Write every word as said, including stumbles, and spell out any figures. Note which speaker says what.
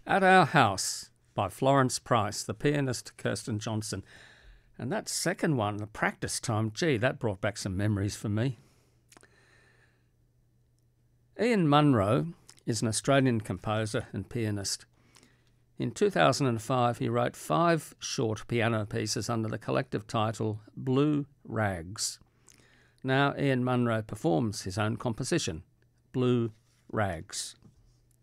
Speaker 1: At Our House by Florence Price, the pianist Kirsten Johnson. And that second one, the practice time, gee, that brought back some memories for me. Ian Munro is an Australian composer and pianist. In two thousand five, he wrote five short piano pieces under the collective title Blue Rags. Now Ian Munro performs his own composition, Blue Rags.